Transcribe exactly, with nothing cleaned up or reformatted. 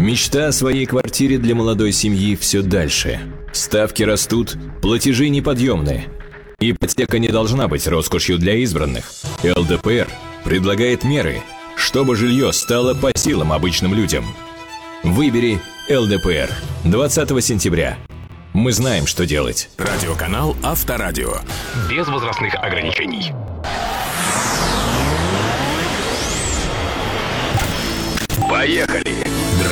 Мечта о своей квартире для молодой семьи все дальше. Ставки растут, платежи неподъемные. Ипотека не должна быть роскошью для избранных. эл дэ пэ эр предлагает меры, чтобы жилье стало по силам обычным людям. Выбери эл дэ пэ эр. двадцатого сентября. Мы знаем, что делать. Радиоканал Авторадио. Без возрастных ограничений. Поехали!